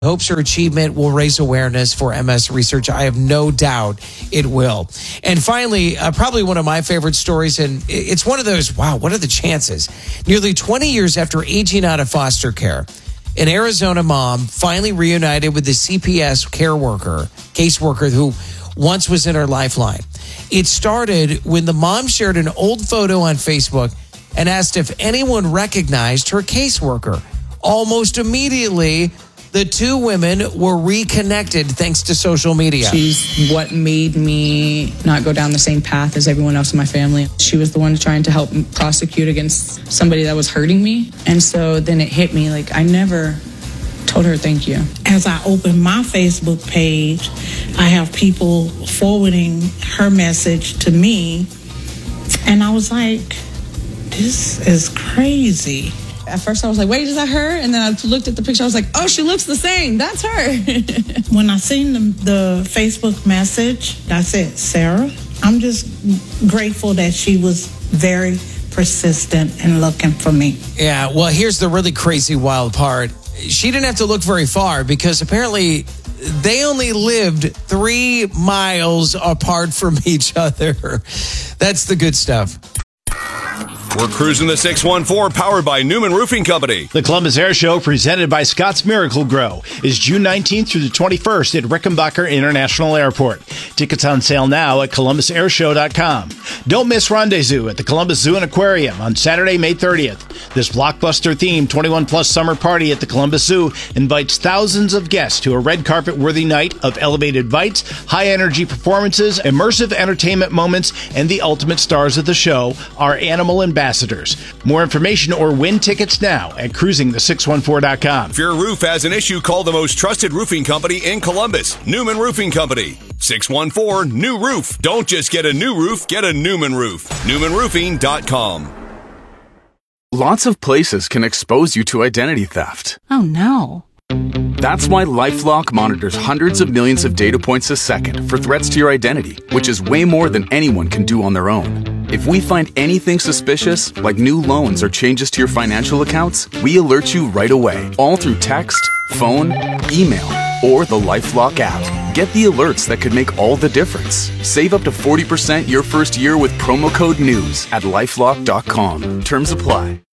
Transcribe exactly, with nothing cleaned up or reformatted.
Hopes her achievement will raise awareness for M S research. I have no doubt it will. And finally, uh, probably one of my favorite stories, and it's one of those, wow, what are the chances? Nearly twenty years after aging out of foster care, an Arizona mom finally reunited with the C P S care worker, caseworker who once was in her lifeline. It started when the mom shared an old photo on Facebook and asked if anyone recognized her caseworker. Almost immediately, the two women were reconnected thanks to social media. She's what made me not go down the same path as everyone else in my family. She was the one trying to help prosecute against somebody that was hurting me. And so then it hit me, like, I never told her thank you. As I open my Facebook page, I have people forwarding her message to me. And I was like, this is crazy. At first I was like, wait, is that her? And then I looked at the picture. I was like, oh, she looks the same. That's her. When I seen the, the Facebook message, I said, Sarah, I'm just grateful that she was very persistent in looking for me. Yeah, well, here's the really crazy wild part. She didn't have to look very far because apparently they only lived three miles apart from each other. That's the good stuff. We're cruising the six one four, powered by Newman Roofing Company. The Columbus Air Show, presented by Scott's Miracle Grow, is June nineteenth through the twenty-first at Rickenbacker International Airport. Tickets on sale now at columbus air show dot com. Don't miss Rendezvous at the Columbus Zoo and Aquarium on Saturday, May thirtieth. This blockbuster-themed twenty-one plus summer party at the Columbus Zoo invites thousands of guests to a red carpet-worthy night of elevated bites, high-energy performances, immersive entertainment moments, and the ultimate stars of the show, our animal ambassadors. More information or win tickets now at cruising the six one four dot com. If your roof has an issue, call the most trusted roofing company in Columbus, Newman Roofing Company. six one four, new roof. Don't just get a new roof, get a Newman roof. newman roofing dot com. Lots of places can expose you to identity theft. Oh no. That's why LifeLock monitors hundreds of millions of data points a second for threats to your identity, which is way more than anyone can do on their own. If we find anything suspicious, like new loans or changes to your financial accounts, we alert you right away, all through text, phone, email, or the LifeLock app. Get the alerts that could make all the difference. Save up to forty percent your first year with promo code NEWS at lifelock dot com. Terms apply.